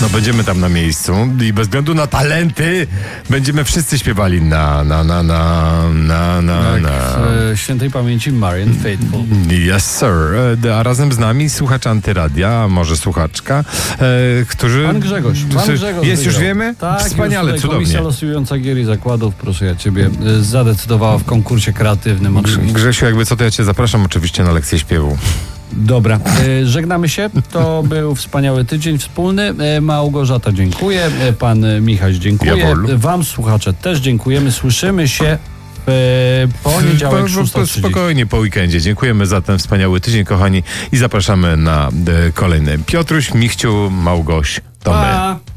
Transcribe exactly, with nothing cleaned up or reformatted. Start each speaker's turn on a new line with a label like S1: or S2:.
S1: No będziemy tam na miejscu i bez względu na talenty będziemy wszyscy śpiewali na, na, na, na, na, na,
S2: Tak,
S1: na.
S2: w świętej pamięci Marian Faithfull.
S1: Yes, sir. A razem z nami słuchacz Antyradia, a może słuchaczka, e, którzy...
S2: Pan Grzegorz. Pan Grzegorz
S1: jest, już
S2: wygrał.
S1: wiemy?
S2: Tak,
S1: Wspaniale,
S2: już
S1: cudownie.
S2: Komisja losująca gier i zakładów, proszę ja ciebie, y, zadecydowała w konkursie kreatywnym. Oczywiście.
S1: Grzesiu, jakby co, to ja cię zapraszam oczywiście na lekcję śpiewu.
S2: Dobra, y, żegnamy się. To był wspaniały tydzień wspólny. Y, Małgorzata, dziękuję. Y, Pan Michał, dziękuję.
S1: Jawol.
S2: Wam, słuchacze, też dziękujemy. Słyszymy się w poniedziałek
S1: Po- po-
S2: szósta
S1: po-
S2: trzydzieści.
S1: Spokojnie po weekendzie. Dziękujemy za ten wspaniały tydzień, kochani, i zapraszamy na e, kolejny. Piotruś, Michciu, Małgoś, to my.
S2: Pa!